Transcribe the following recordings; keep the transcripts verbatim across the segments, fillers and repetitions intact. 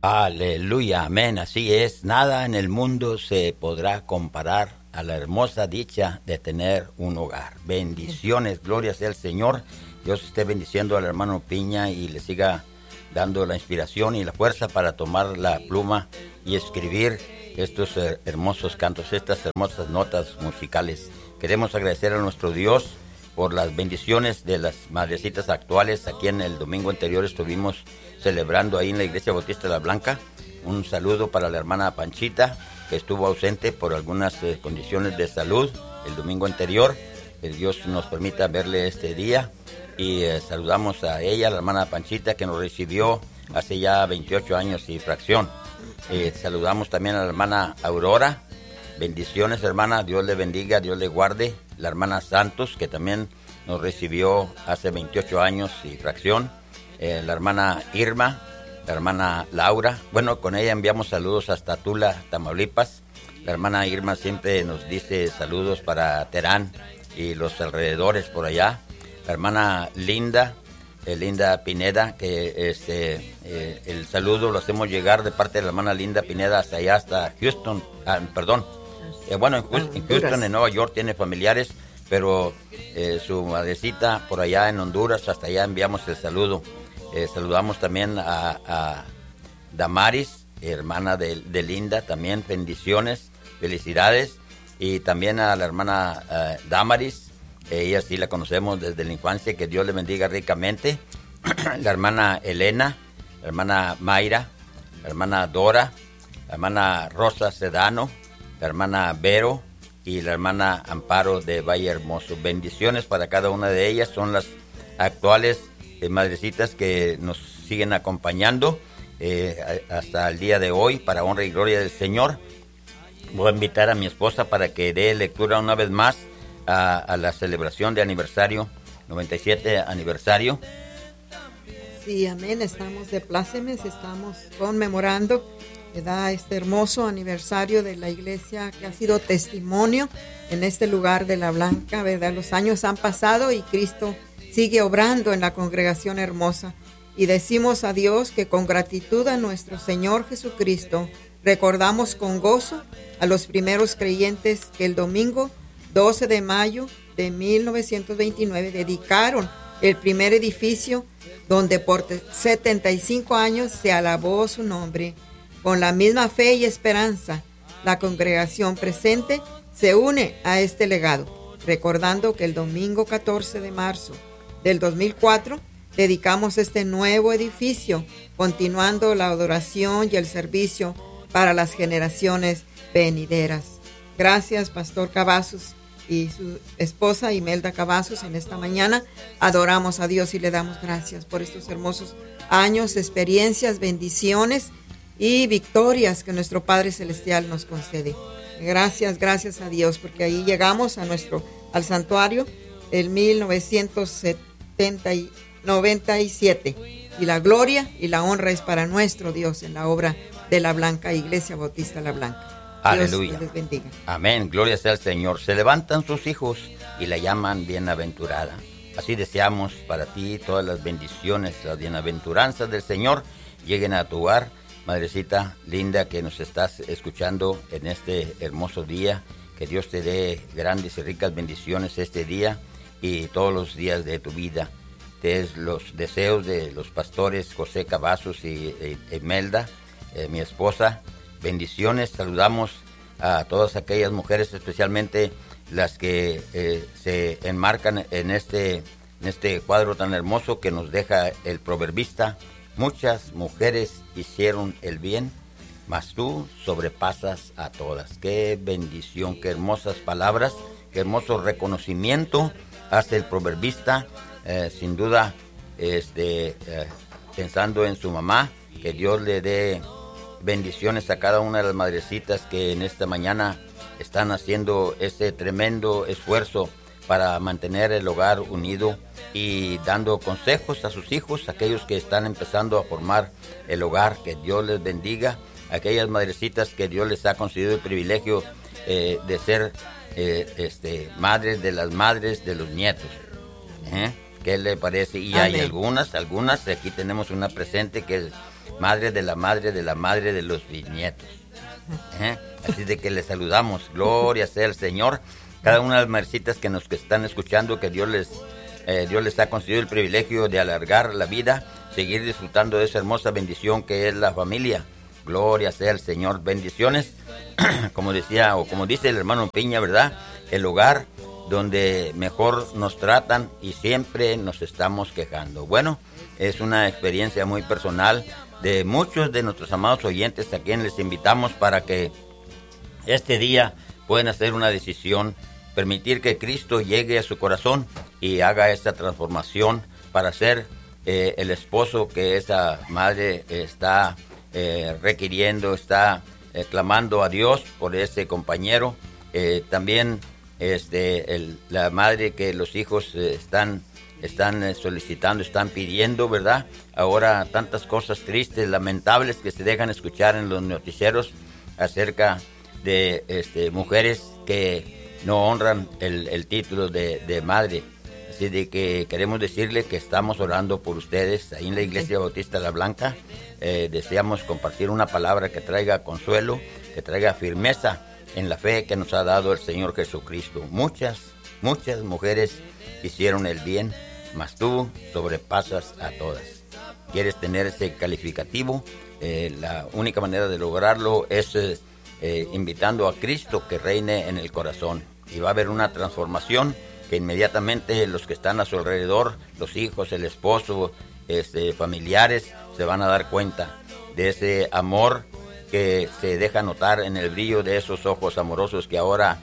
Aleluya, amén, así es. Nada en el mundo se podrá comparar a la hermosa dicha de tener un hogar. Bendiciones, gloria sea al Señor. Dios esté bendiciendo al hermano Piña y le siga dando la inspiración y la fuerza para tomar la pluma y escribir estos eh, hermosos cantos, estas hermosas notas musicales. Queremos agradecer a nuestro Dios por las bendiciones de las madrecitas actuales. Aquí en el domingo anterior estuvimos celebrando ahí en la Iglesia Bautista La Blanca. Un saludo para la hermana Panchita, que estuvo ausente por algunas eh, condiciones de salud el domingo anterior. Que Dios nos permita verle este día. Y eh, saludamos a ella, la hermana Panchita, que nos recibió hace ya veintiocho años y fracción. Eh, saludamos también a la hermana Aurora. Bendiciones, hermana, Dios le bendiga, Dios le guarde. La hermana Santos, que también nos recibió hace veintiocho años y fracción. Eh, la hermana Irma, la hermana Laura. Bueno, con ella enviamos saludos hasta Tula, Tamaulipas. La hermana Irma siempre nos dice saludos para Terán y los alrededores por allá. La hermana Linda, eh, Linda Pineda, que este, eh, el saludo lo hacemos llegar de parte de la hermana Linda Pineda hasta allá, hasta Houston, ah, perdón. Eh, bueno, en Houston, en Houston, en Nueva York, tiene familiares, pero eh, su madrecita por allá en Honduras, hasta allá enviamos el saludo. Eh, saludamos también a, a Damaris, hermana de, de Linda, también bendiciones, felicidades. Y también a la hermana uh, Damaris, ella sí la conocemos desde la infancia, que Dios le bendiga ricamente. La hermana Elena, la hermana Mayra, la hermana Dora, la hermana Rosa Sedano, la hermana Vero y la hermana Amparo de Valle Hermoso. Bendiciones para cada una de ellas, son las actuales eh, madrecitas que nos siguen acompañando eh, hasta el día de hoy, para honra y gloria del Señor. Voy a invitar a mi esposa para que dé lectura una vez más a, a la celebración de aniversario, noventa y siete aniversario. Sí, amén, estamos de plácemes, estamos conmemorando, ¿verdad?, este hermoso aniversario de la iglesia que ha sido testimonio en este lugar de La Blanca, ¿verdad? Los años han pasado y Cristo sigue obrando en la congregación hermosa. Y decimos a Dios que con gratitud a nuestro Señor Jesucristo recordamos con gozo a los primeros creyentes que el domingo doce de mayo de mil novecientos veintinueve dedicaron el primer edificio donde por setenta y cinco años se alabó su nombre. Con la misma fe y esperanza, la congregación presente se une a este legado, recordando que el domingo catorce de marzo del dos mil cuatro dedicamos este nuevo edificio, continuando la adoración y el servicio para las generaciones venideras. Gracias, Pastor Cavazos y su esposa Imelda Cavazos. En esta mañana adoramos a Dios y le damos gracias por estos hermosos años, experiencias, bendiciones y victorias que nuestro Padre Celestial nos concede. Gracias, gracias a Dios, porque ahí llegamos a nuestro, al santuario en mil novecientos noventa y siete. Y la gloria y la honra es para nuestro Dios en la obra de La Blanca, Iglesia Bautista La Blanca. Aleluya. Dios les bendiga. Amén, gloria sea al Señor. Se levantan sus hijos y la llaman bienaventurada. Así deseamos para ti todas las bendiciones, las bienaventuranzas del Señor lleguen a tu hogar. Madrecita linda que nos estás escuchando en este hermoso día, que Dios te dé grandes y ricas bendiciones este día y todos los días de tu vida. Te es los deseos de los pastores José Cavazos y Imelda, eh, mi esposa. Bendiciones, saludamos a todas aquellas mujeres, especialmente las que eh, se enmarcan en este, en este cuadro tan hermoso que nos deja el proverbista. Muchas mujeres hicieron el bien, mas tú sobrepasas a todas. Qué bendición, qué hermosas palabras, qué hermoso reconocimiento hace el proverbista, eh, sin duda, este, eh, pensando en su mamá, que Dios le dé bendiciones a cada una de las madrecitas que en esta mañana están haciendo ese tremendo esfuerzo para mantener el hogar unido y dando consejos a sus hijos, aquellos que están empezando a formar el hogar. Que Dios les bendiga, aquellas madrecitas que Dios les ha concedido el privilegio eh, de ser eh, este, madres de las madres de los nietos. ¿Eh? ¿Qué le parece? Y Amén. Hay algunas, algunas, aquí tenemos una presente que madre de la madre de la madre de los bisnietos. ¿Eh? Así de que les saludamos, gloria sea el Señor. Cada una de las madrecitas que nos que están escuchando, que Dios les, eh, Dios les ha concedido el privilegio de alargar la vida, seguir disfrutando de esa hermosa bendición que es la familia. Gloria sea el Señor. Bendiciones, como decía, o como dice el hermano Piña, ¿verdad? El hogar donde mejor nos tratan y siempre nos estamos quejando. Bueno, es una experiencia muy personal de muchos de nuestros amados oyentes, a quienes les invitamos para que este día puedan hacer una decisión, permitir que Cristo llegue a su corazón y haga esta transformación para ser eh, el esposo que esa madre está eh, requiriendo, está eh, clamando a Dios por ese compañero. Eh, también este, el, la madre que los hijos eh, están están eh, solicitando, están pidiendo, ¿verdad? Ahora tantas cosas tristes, lamentables que se dejan escuchar en los noticieros acerca de este, mujeres que no honran el, el título de, de madre. Así de que queremos decirle que estamos orando por ustedes ahí en la Iglesia Bautista La Blanca. Eh, deseamos compartir una palabra que traiga consuelo, que traiga firmeza en la fe que nos ha dado el Señor Jesucristo. Muchas, muchas mujeres hicieron el bien, mas tú sobrepasas a todas. ¿Quieres tener ese calificativo? Eh, la única manera de lograrlo es eh, eh, invitando a Cristo que reine en el corazón. Y va a haber una transformación que inmediatamente los que están a su alrededor, los hijos, el esposo, este, familiares, se van a dar cuenta de ese amor que se deja notar en el brillo de esos ojos amorosos que ahora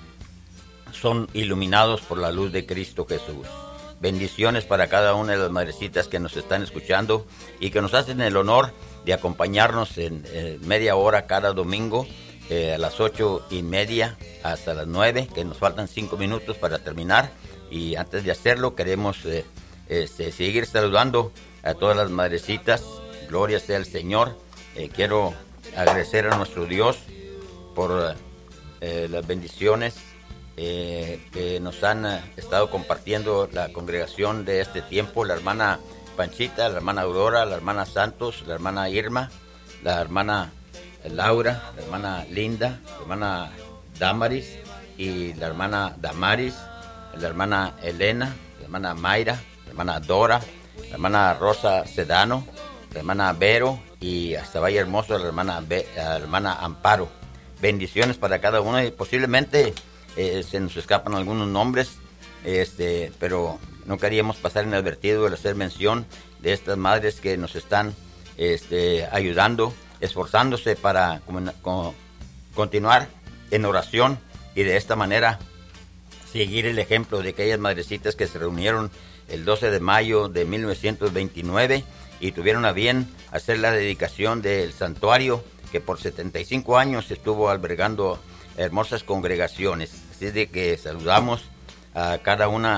son iluminados por la luz de Cristo Jesús. Bendiciones para cada una de las madrecitas que nos están escuchando y que nos hacen el honor de acompañarnos en eh, media hora cada domingo eh, a las ocho y media hasta las nueve, que nos faltan cinco minutos para terminar. Y antes de hacerlo queremos eh, este, seguir saludando a todas las madrecitas. Gloria sea el Señor. Eh, quiero agradecer a nuestro Dios por eh, las bendiciones Eh, que nos han eh, estado compartiendo la congregación de este tiempo, la hermana Panchita, la hermana Aurora, la hermana Santos, la hermana Irma, la hermana Laura, la hermana Linda, la hermana Damaris y la hermana Damaris, la hermana Elena, la hermana Mayra, la hermana Dora, la hermana Rosa Sedano, la hermana Vero y hasta Valle Hermoso, la hermana, Be- la hermana Amparo. Bendiciones para cada uno y posiblemente Eh, se nos escapan algunos nombres, este, pero no queríamos pasar inadvertido el hacer mención de estas madres que nos están este, ayudando, esforzándose para con, con, continuar en oración y de esta manera seguir el ejemplo de aquellas madrecitas que se reunieron el doce de mayo de mil novecientos veintinueve y tuvieron a bien hacer la dedicación del santuario que por setenta y cinco años estuvo albergando hermosas congregaciones. Así de que saludamos a cada una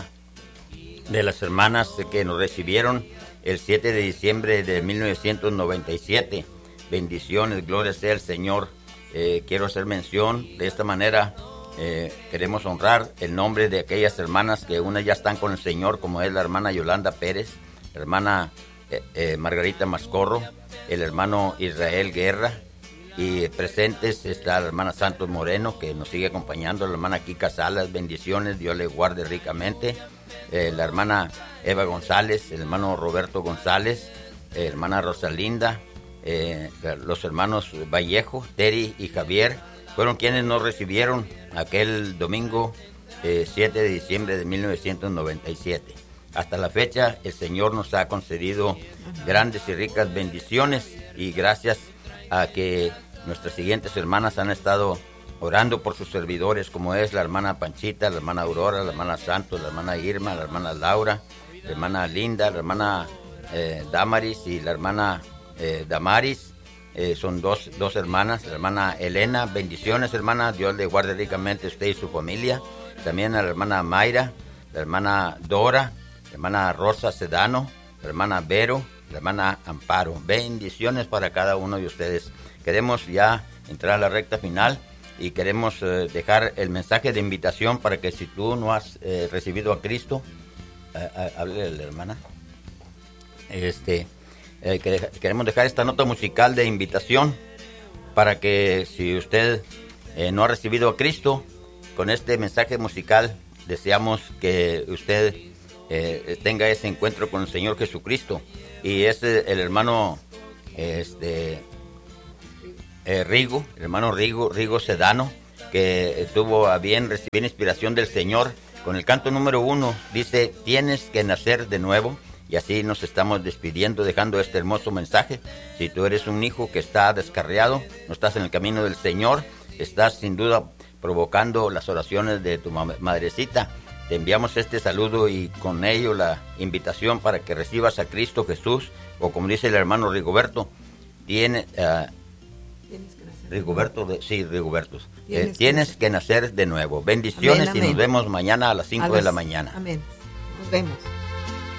de las hermanas que nos recibieron el siete de diciembre de mil novecientos noventa y siete. Bendiciones, gloria sea el Señor. Eh, quiero hacer mención de esta manera. Eh, queremos honrar el nombre de aquellas hermanas que unas ya están con el Señor, como es la hermana Yolanda Pérez, la hermana eh, eh, Margarita Mascorro, el hermano Israel Guerra. Y presentes está la hermana Santos Moreno, que nos sigue acompañando, la hermana Kika Salas, bendiciones, Dios le guarde ricamente, eh, la hermana Eva González, el hermano Roberto González, eh, hermana Rosalinda, eh, los hermanos Vallejo, Teri y Javier, fueron quienes nos recibieron aquel domingo eh, siete de diciembre de mil novecientos noventa y siete. Hasta la fecha el Señor nos ha concedido grandes y ricas bendiciones y gracias a que nuestras siguientes hermanas han estado orando por sus servidores, como es la hermana Panchita, la hermana Aurora, la hermana Santos, la hermana Irma, la hermana Laura, la hermana Linda, la hermana eh, Damaris y la hermana eh, Damaris. Eh, son dos, dos hermanas, la hermana Elena, bendiciones hermana, Dios le guarde ricamente a usted y su familia. También a la hermana Mayra, la hermana Dora, la hermana Rosa Sedano, la hermana Vero, la hermana Amparo. Bendiciones para cada uno de ustedes. Queremos ya entrar a la recta final y queremos eh, dejar el mensaje de invitación para que si tú no has eh, recibido a Cristo, eh, hable a la hermana, este, eh, que deja, queremos dejar esta nota musical de invitación para que si usted eh, no ha recibido a Cristo, con este mensaje musical deseamos que usted eh, tenga ese encuentro con el Señor Jesucristo. Y es el hermano este, eh, Rigo, el hermano Rigo, Rigo Sedano, que tuvo a bien recibir inspiración del Señor. Con el canto número uno dice, tienes que nacer de nuevo. Y así nos estamos despidiendo, dejando este hermoso mensaje. Si tú eres un hijo que está descarriado, no estás en el camino del Señor, estás sin duda provocando las oraciones de tu madrecita, te enviamos este saludo y con ello la invitación para que recibas a Cristo Jesús, o como dice el hermano Rigoberto, tiene, uh, Rigoberto, de, sí, Rigoberto, tienes, eh, tienes que, que nacer de nuevo. Bendiciones, amén, amén. Y nos vemos mañana a las cinco de la mañana. Amén. Nos vemos.